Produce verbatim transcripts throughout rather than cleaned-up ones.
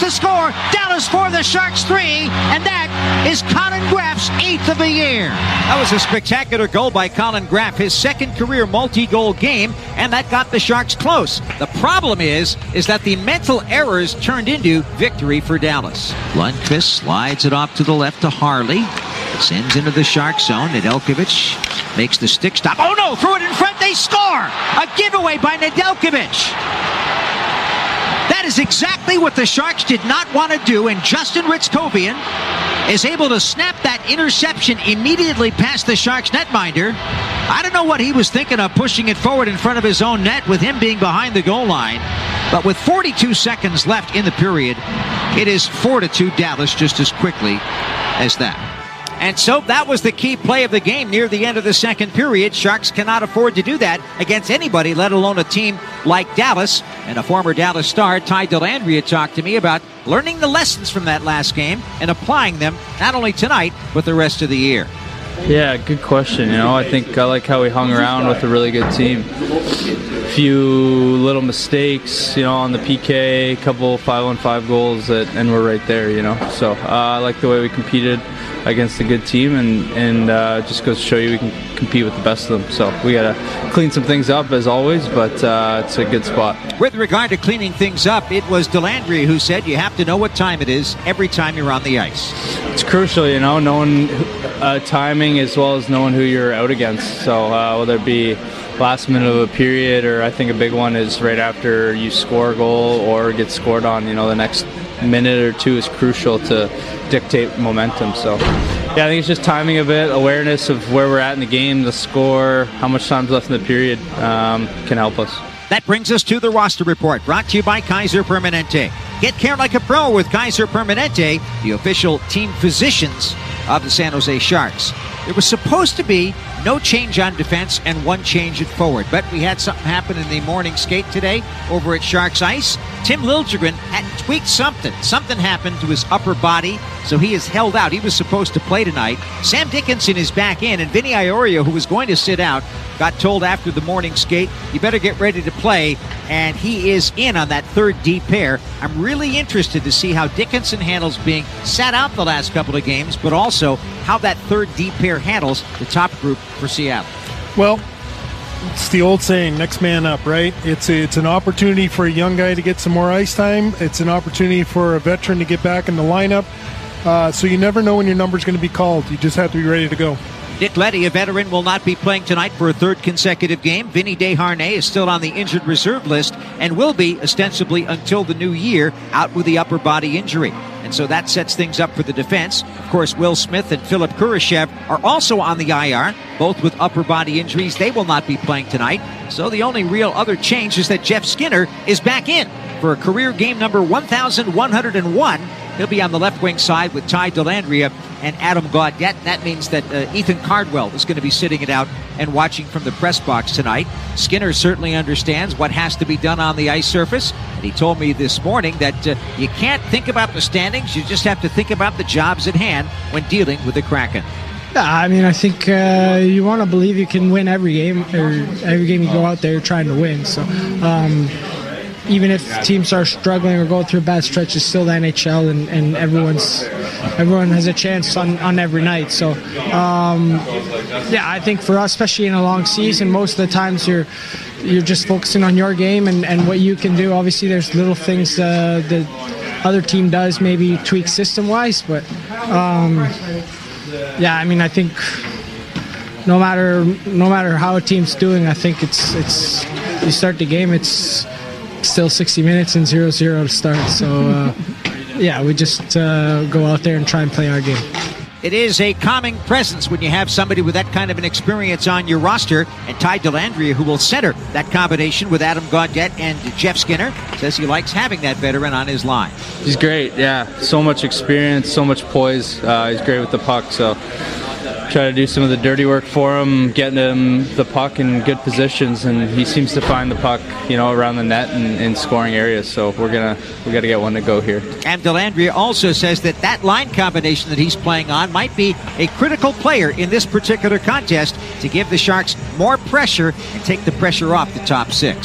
to score. Dallas four, the Sharks three, and that is Colin Graff's eighth of the year. That was a spectacular goal by Colin Graff, his second career multi-goal game, and that got the Sharks close. The problem is, is that the mental errors turned into victory for Dallas. Lundqvist slides it off to the left to Harley. Sends into the Shark zone. Nedeljkovic makes the stick stop. Oh no, threw it in front, they score! A giveaway by Nedeljkovic. That is exactly what the Sharks did not want to do, and Justin Ritzkovian is able to snap that interception immediately past the Sharks netminder. I don't know what he was thinking of, pushing it forward in front of his own net with him being behind the goal line. But with forty-two seconds left in the period, it is four to two Dallas just as quickly as that. And so that was the key play of the game near the end of the second period. Sharks cannot afford to do that against anybody, let alone a team like Dallas. And a former Dallas star, Ty Dellandrea, talked to me about learning the lessons from that last game and applying them not only tonight, but the rest of the year. Yeah, good question. You know, I think I like how we hung around with a really good team. A few little mistakes, you know, on the P K, a couple five-on-five goals, that, and we're right there, you know. So uh, I like the way we competed against a good team, and, and uh, just goes to show you we can compete with the best of them. So we got to clean some things up, as always, but uh, it's a good spot. With regard to cleaning things up, it was Dellandrea who said you have to know what time it is every time you're on the ice. It's crucial, you know, knowing uh, timing as well as knowing who you're out against. So uh, whether it be last minute of a period, or I think a big one is right after you score a goal or get scored on, you know, the next minute or two is crucial to dictate momentum. So yeah, I think it's just timing a bit, awareness of where we're at in the game, the score, how much time's left in the period um, can help us. That brings us to the roster report, brought to you by Kaiser Permanente. Get care like a pro with Kaiser Permanente, the official team physicians of the San Jose Sharks. There was supposed to be no change on defense and one change at forward, but we had something happen in the morning skate today over at Sharks Ice. Tim Liljegren had tweaked something. Something happened to his upper body, so he is held out. He was supposed to play tonight. Sam Dickinson is back in, and Vinny Iorio, who was going to sit out, got told after the morning skate, you better get ready to play, and he is in on that third D pair. I'm really interested to see how Dickinson handles being sat out the last couple of games, but also how that third D pair handles the top group for Seattle. Well, it's the old saying, next man up, right? It's a, it's an opportunity for a young guy to get some more ice time. It's an opportunity for a veteran to get back in the lineup. Uh, so you never know when your number's going to be called. You just have to be ready to go. Nick Leddy, a veteran, will not be playing tonight for a third consecutive game. Vinny Desharnais is still on the injured reserve list and will be ostensibly until the new year out with the upper body injury. And so that sets things up for the defense. Of course, Will Smith and Philip Kurashev are also on the I R, both with upper body injuries. They will not be playing tonight. So the only real other change is that Jeff Skinner is back in for a career game number one thousand one hundred one. He'll be on the left wing side with Ty Dellandrea and Adam Gaudette. That means that uh, Ethan Cardwell is going to be sitting it out and watching from the press box tonight. Skinner certainly understands what has to be done on the ice surface. And he told me this morning that uh, you can't think about the standings. You just have to think about the jobs at hand when dealing with the Kraken. I mean, I think uh, you want to believe you can win every game, or every game you go out there trying to win. So, um, even if teams are struggling or going through a bad stretch, it's still the N H L, and, and everyone's everyone has a chance on, on every night. So, um, yeah, I think for us, especially in a long season, most of the times you're you're just focusing on your game and, and what you can do. Obviously, there's little things uh, the other team does, maybe tweak system-wise, but um, yeah, I mean, I think no matter no matter how a team's doing, I think it's it's you start the game, it's still sixty minutes and zero zero to start. So, uh, yeah, we just uh, go out there and try and play our game. It is a calming presence when you have somebody with that kind of an experience on your roster. And Ty Dellandrea, who will center that combination with Adam Gaudette and Jeff Skinner, says he likes having that veteran on his line. He's great, yeah. So much experience, so much poise. Uh, he's great with the puck, so try to do some of the dirty work for him, getting him the puck in good positions, and he seems to find the puck, you know, around the net and in scoring areas. So we're gonna we got to get one to go here. And Dellandrea also says that that line combination that he's playing on might be a critical player in this particular contest to give the Sharks more pressure and take the pressure off the top six.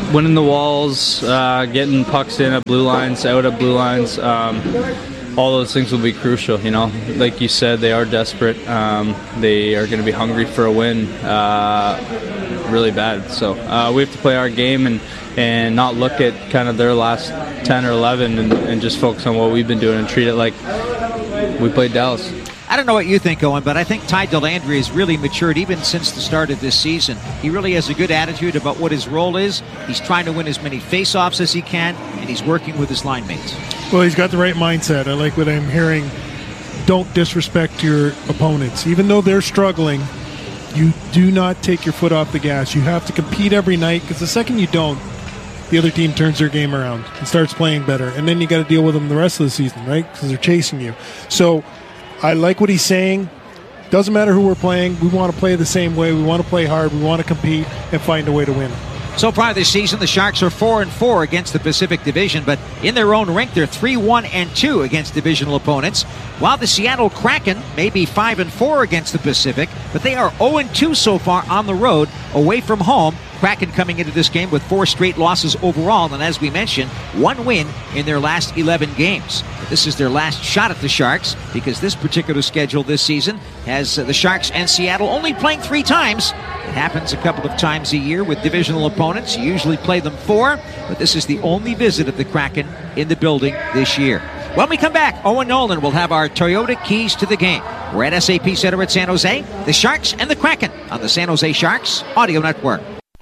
winning the walls, uh, getting pucks in at blue lines, out at blue lines. Um, all those things will be crucial. You know, like you said, they are desperate. Um, they are going to be hungry for a win, uh, really bad. So uh, we have to play our game and and not look at kind of their last ten or eleven and, and just focus on what we've been doing and treat it like we played Dallas. I don't know what you think, Owen, but I think Ty Dellandrea has really matured even since the start of this season. He really has a good attitude about what his role is. He's trying to win as many face-offs as he can, and he's working with his line mates. Well, he's got the right mindset. I like what I'm hearing. Don't disrespect your opponents. Even though they're struggling, you do not take your foot off the gas. You have to compete every night, because the second you don't, the other team turns their game around and starts playing better. And then you got to deal with them the rest of the season, right? Because they're chasing you. So I like what he's saying. Doesn't matter who we're playing. We want to play the same way. We want to play hard. We want to compete and find a way to win. So far this season, the Sharks are four and four against the Pacific Division, but in their own rink, they're three one and two against divisional opponents. While the Seattle Kraken may be five and four against the Pacific, but they are oh and two so far on the road, away from home. Kraken coming into this game with four straight losses overall, and as we mentioned, one win in their last eleven games. This is their last shot at the Sharks, because this particular schedule this season has uh, the Sharks and Seattle only playing three times. It happens a couple of times a year with divisional opponents. You usually play them four, but this is the only visit of the Kraken in the building this year. When we come back, Owen Nolan will have our Toyota keys to the game. We're at S A P Center at San Jose, the Sharks and the Kraken on the San Jose Sharks Audio Network.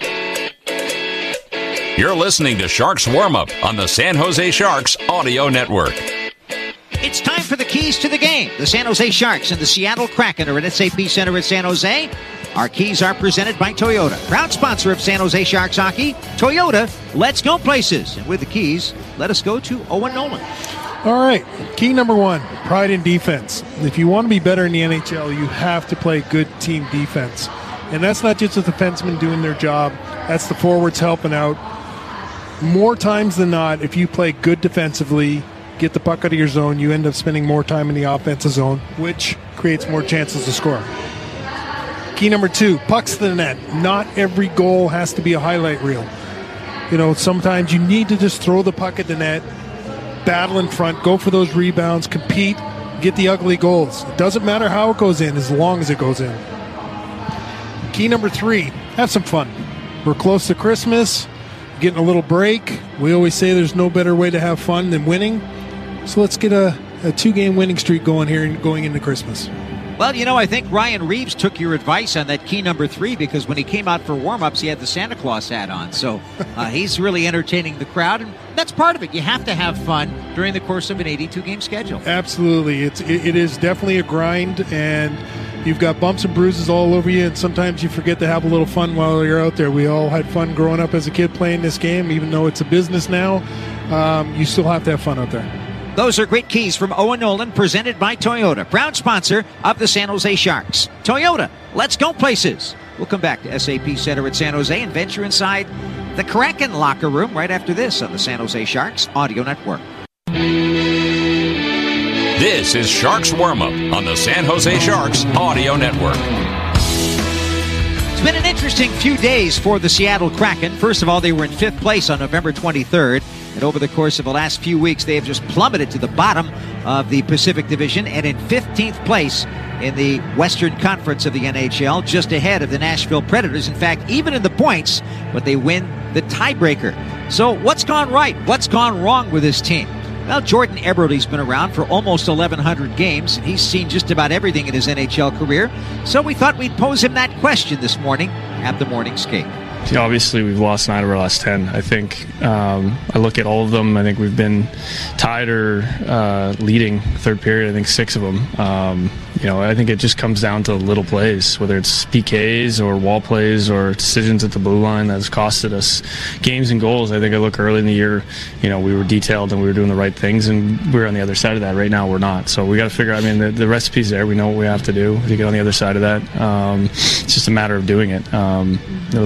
You're listening to Sharks Warm-Up on the San Jose Sharks Audio Network. It's time for the keys to the game. The San Jose Sharks and the Seattle Kraken are at S A P Center at San Jose. Our keys are presented by Toyota, proud sponsor of San Jose Sharks hockey. Toyota, let's go places. And with the keys, let us go to Owen Nolan. All right, key number one, pride in defense. If you want to be better in the N H L, you have to play good team defense. And that's not just the defensemen doing their job. That's the forwards helping out. More times than not, if you play good defensively, get the puck out of your zone, you end up spending more time in the offensive zone, which creates more chances to score. Key number two, pucks to the net. Not every goal has to be a highlight reel. You know, sometimes you need to just throw the puck at the net, battle in front, go for those rebounds, compete, get the ugly goals. It doesn't matter how it goes in as long as it goes in. Key number three, have some fun. We're close to Christmas, getting a little break. We always say there's no better way to have fun than winning. So let's get a, a two-game winning streak going here going into Christmas. Well, you know, I think Ryan Reeves took your advice on that key number three, because when he came out for warm-ups, he had the Santa Claus hat on. So uh, he's really entertaining the crowd, and that's part of it. You have to have fun during the course of an eighty-two game schedule. Absolutely. It's, it, it is definitely a grind, and you've got bumps and bruises all over you, and sometimes you forget to have a little fun while you're out there. We all had fun growing up as a kid playing this game, even though it's a business now. Um, you still have to have fun out there. Those are great keys from Owen Nolan, presented by Toyota, proud sponsor of the San Jose Sharks. Toyota, let's go places. We'll come back to S A P Center at San Jose and venture inside the Kraken locker room right after this on the San Jose Sharks Audio Network. This is Sharks Warm-Up on the San Jose Sharks Audio Network. It's been an interesting few days for the Seattle Kraken. First of all, they were in fifth place on November twenty-third. And over the course of the last few weeks, they have just plummeted to the bottom of the Pacific Division and in fifteenth place in the Western Conference of the N H L, just ahead of the Nashville Predators. In fact, even in the points, but they win the tiebreaker. So what's gone right? What's gone wrong with this team? Well, Jordan Eberle's been around for almost eleven hundred games, and he's seen just about everything in his N H L career. So we thought we'd pose him that question this morning at the Morning Skate. Yeah, obviously, we've lost nine of our last ten. I think um, I look at all of them. I think we've been tied or uh, leading third period. I think six of them. Um, you know, I think it just comes down to little plays, whether it's P Ks or wall plays or decisions at the blue line that has costed us games and goals. I think I look early in the year, you know, we were detailed and we were doing the right things, and we were on the other side of that. Right now, we're not. So we got to figure out. I mean, the, the recipe's there. We know what we have to do to get on the other side of that. Um, it's just a matter of doing it. Um, there was lots of seasons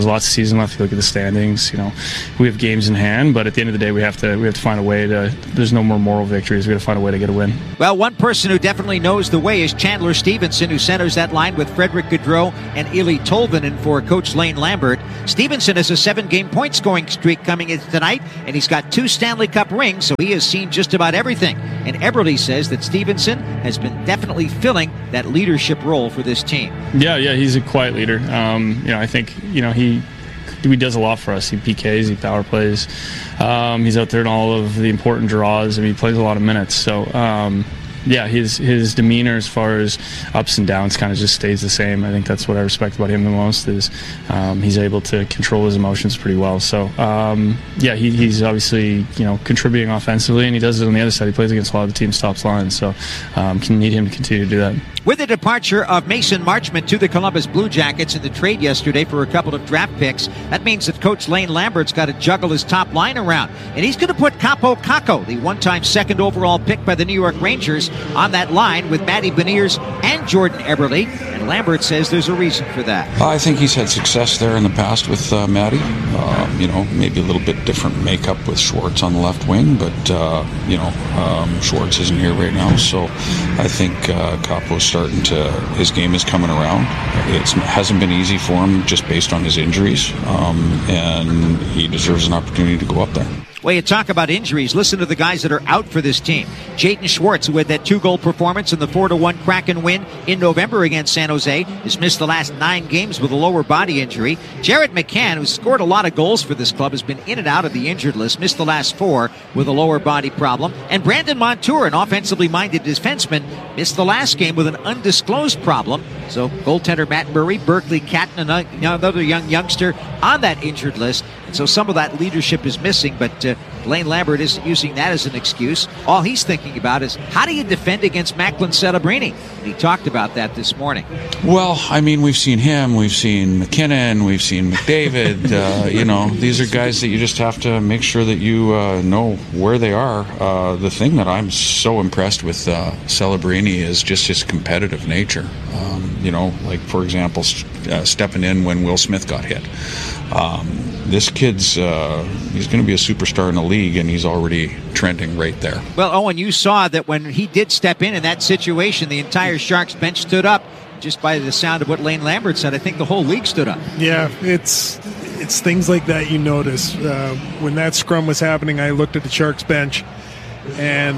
season left. You look at the standings. You know, we have games in hand, but at the end of the day, we have to we have to find a way to. There's no more moral victories. We got to find a way to get a win. Well, one person who definitely knows the way is Chandler Stevenson, who centers that line with Frederick Gaudreau and Eli Tolvanen for Coach Lane Lambert. Stevenson has a seven-game point-scoring streak coming in tonight, and he's got two Stanley Cup rings, so he has seen just about everything. And Eberle says that Stevenson has been definitely filling that leadership role for this team. Yeah, yeah, he's a quiet leader. Um, you know, I think you know he. He does a lot for us. He P Ks, he power plays. Um, he's out there in all of the important draws. I mean, he plays a lot of minutes. So, um, yeah, his his demeanor as far as ups and downs kind of just stays the same. I think that's what I respect about him the most is um, he's able to control his emotions pretty well. So, um, yeah, he, he's obviously you know contributing offensively, and he does it on the other side. He plays against a lot of the team's top lines. So, um, can need him to continue to do that. With the departure of Mason Marchment to the Columbus Blue Jackets in the trade yesterday for a couple of draft picks, that means that Coach Lane Lambert's got to juggle his top line around. And he's going to put Kaapo Kakko, the one-time second overall pick by the New York Rangers, on that line with Matty Beniers and Jordan Eberle. And Lambert says there's a reason for that. I think he's had success there in the past with uh, Matty. Uh, you know, maybe a little bit different makeup with Schwartz on the left wing, but, uh, you know, um, Schwartz isn't here right now. So I think uh, Kaapo's starting to, his game is coming around. It hasn't been easy for him just based on his injuries, um, and he deserves an opportunity to go up there. Well, you talk about injuries. Listen to the guys that are out for this team. Jaden Schwartz, who had that two-goal performance in the four to one Kraken win in November against San Jose, has missed the last nine games with a lower body injury. Jared McCann, who scored a lot of goals for this club, has been in and out of the injured list, missed the last four with a lower body problem. And Brandon Montour, an offensively minded defenseman, missed the last game with an undisclosed problem. So goaltender Matt Murray, Berkeley Catton, another young youngster on that injured list. And so some of that leadership is missing, but uh, Lane Lambert isn't using that as an excuse. All he's thinking about is how do you defend against Macklin Celebrini? And he talked about that this morning. Well, I mean, we've seen him, we've seen McKinnon, we've seen McDavid. uh, you know, these are guys that you just have to make sure that you uh, know where they are. Uh, the thing that I'm so impressed with uh, Celebrini is just his competitive nature. Um, you know, like, for example, st- uh, stepping in when Will Smith got hit. Um, this kid's, uh, he's going to be a superstar in the league, and he's already trending right there. Well, Owen, you saw that when he did step in in that situation, the entire Sharks bench stood up. Just by the sound of what Lane Lambert said, I think the whole league stood up. Yeah, it's it's things like that you notice. Uh, when that scrum was happening, I looked at the Sharks bench, and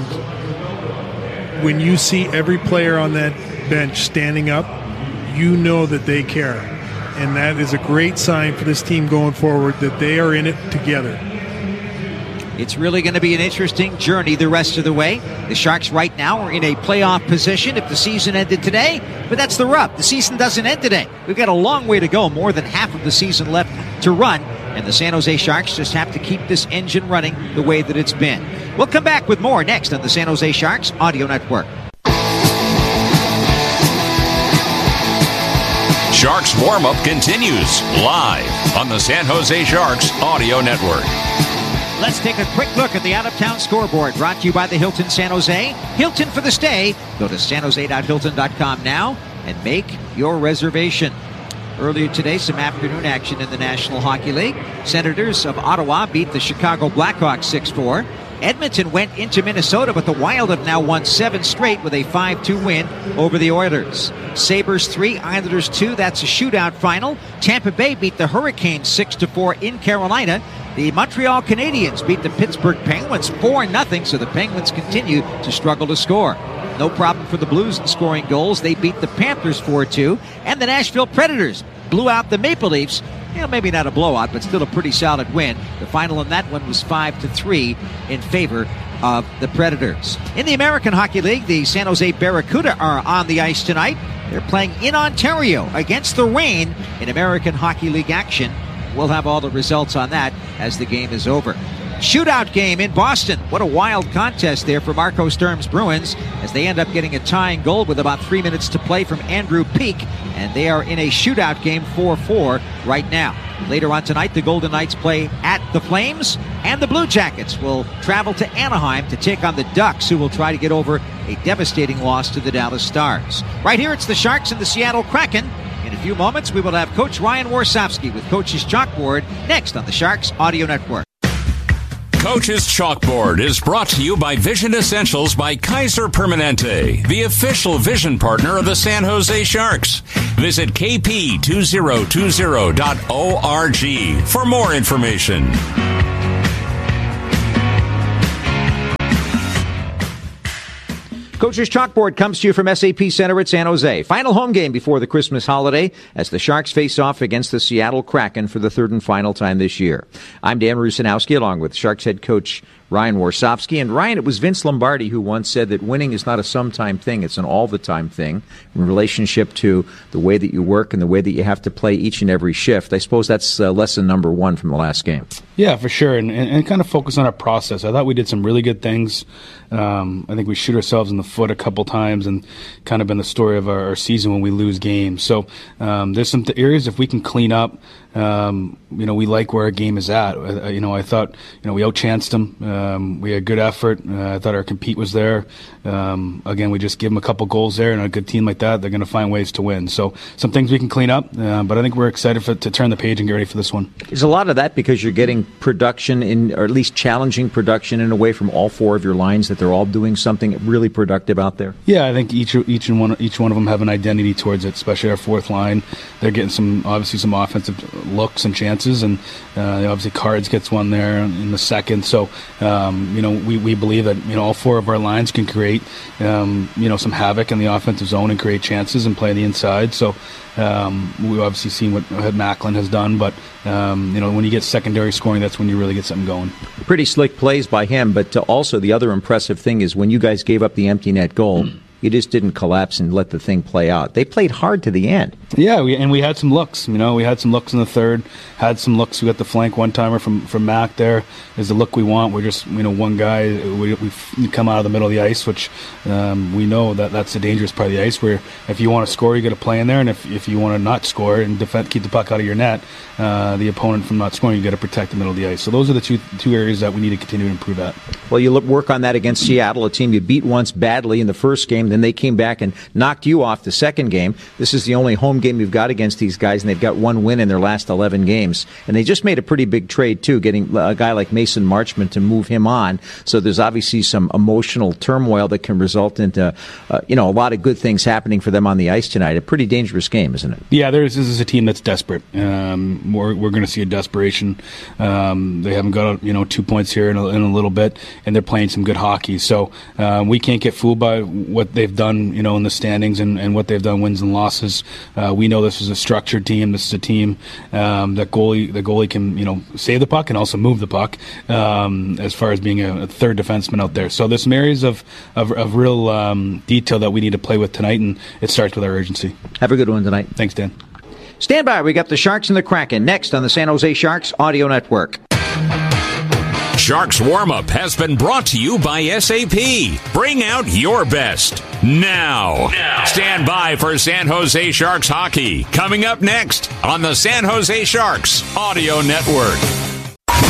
when you see every player on that bench standing up, you know that they care. And that is a great sign for this team going forward, that they are in it together. It's really going to be an interesting journey the rest of the way. The Sharks right now are in a playoff position if the season ended today, but that's the rub. The season doesn't end today. We've got a long way to go, more than half of the season left to run, and the San Jose Sharks just have to keep this engine running the way that it's been. We'll come back with more next on the San Jose Sharks Audio Network. Sharks warm-up continues live on the San Jose Sharks Audio Network. Let's take a quick look at the out-of-town scoreboard, brought to you by the Hilton San Jose. Hilton for the stay. Go to san jose dot hilton dot com now and make your reservation. Earlier today, some afternoon action in the National Hockey League. Senators of Ottawa beat the Chicago Blackhawks six four. Edmonton went into Minnesota, but the Wild have now won seven straight with a five two win over the Oilers. Sabres three, Islanders two. That's a shootout final. Tampa Bay beat the Hurricanes six to four in Carolina. The Montreal Canadiens beat the Pittsburgh Penguins four nothing, so the Penguins continue to struggle to score. No problem for the Blues in scoring goals. They beat the Panthers four two. And the Nashville Predators blew out the Maple Leafs. You know, maybe not a blowout, but still a pretty solid win. The final in that one was five to three in favor of the Predators. In the American Hockey League, the San Jose Barracuda are on the ice tonight. They're playing in Ontario against the Reign in American Hockey League action. We'll have all the results on that as the game is over. Shootout game in Boston. What a wild contest there for Marco Sturm's Bruins as they end up getting a tying goal with about three minutes to play from Andrew Peak, and they are in a shootout game four four right now. Later on tonight, the Golden Knights play at the Flames, and the Blue Jackets will travel to Anaheim to take on the Ducks, who will try to get over a devastating loss to the Dallas Stars. Right here, it's the Sharks and the Seattle Kraken in In a few moments, we will have Coach Ryan Warsofsky with Coach's Chalkboard next on the Sharks Audio Network. Coach's Chalkboard is brought to you by Vision Essentials by Kaiser Permanente, the official vision partner of the San Jose Sharks. Visit k p two thousand twenty dot org for more information. Coach's Chalkboard comes to you from S A P Center at San Jose. Final home game before the Christmas holiday as the Sharks face off against the Seattle Kraken for the third and final time this year. I'm Dan Rusanowski along with Sharks head coach Ryan Warsofsky. And Ryan, it was Vince Lombardi who once said that winning is not a sometime thing, it's an all-the-time thing in relationship to the way that you work and the way that you have to play each and every shift. I suppose that's uh, lesson number one from the last game. Yeah, for sure, and, and, and kind of focus on our process. I thought we did some really good things. Um, I think we shoot ourselves in the foot a couple times and kind of been the story of our, our season when we lose games. So um, there's some th- areas if we can clean up. Um, you know, we like where our game is at. Uh, you know, I thought, you know, we outchanced them. Um, we had good effort. Uh, I thought our compete was there. Um, again, we just give them a couple goals there, and a good team like that, they're going to find ways to win. So some things we can clean up, uh, but I think we're excited for, to turn the page and get ready for this one. Is a lot of that because you're getting production in, or at least challenging production in a way from all four of your lines, that they're all doing something really productive out there? Yeah, I think each each and one each one of them have an identity towards it, especially our fourth line. They're getting some obviously some offensive looks and chances, and uh, obviously Cards gets one there in the second. So um, you know we, we believe that you know all four of our lines can create um, you know some havoc in the offensive zone and create chances and play the inside. So um, we've obviously seen what Macklin has done, but um, you know when you get secondary scoring, that's when you really get something going. Pretty slick plays by him, but also the other impressive thing is when you guys gave up the empty net goal, you just didn't collapse and let the thing play out. They played hard to the end. Yeah, we, and we had some looks. You know, we had some looks in the third. Had some looks. We got the flank one timer from from Mac. There is the look we want. We're just you know one guy. We we come out of the middle of the ice, which um, we know that that's the dangerous part of the ice. Where if you want to score, you got to play in there, and if if you want to not score and defend, keep the puck out of your net, uh, the opponent from not scoring, you got to protect the middle of the ice. So those are the two two areas that we need to continue to improve at. Well, you look, work on that against Seattle, a team you beat once badly in the first game. Then they came back and knocked you off the second game. This is the only home game you've got against these guys, and they've got one win in their last eleven games. And they just made a pretty big trade, too, getting a guy like Mason Marchment to move him on. So there's obviously some emotional turmoil that can result into, uh, you know, a lot of good things happening for them on the ice tonight. A pretty dangerous game, isn't it? Yeah, there's, this is a team that's desperate. Um, we're we're going to see a desperation. Um, they haven't got, you know, two points here in a, in a little bit, and they're playing some good hockey. So uh, we can't get fooled by what they've done, you know, in the standings and, and what they've done, wins and losses. Uh, we know this is a structured team. This is a team um, that goalie, the goalie can, you know, save the puck and also move the puck um, as far as being a, a third defenseman out there. So there's some areas of, of, of real um, detail that we need to play with tonight, and it starts with our urgency. Have a good one tonight. Thanks, Dan. Stand by. We got the Sharks and the Kraken next on the San Jose Sharks Audio Network. Sharks Warm-Up has been brought to you by S A P. Bring out your best now. now. Stand by for San Jose Sharks hockey coming up next on the San Jose Sharks Audio Network.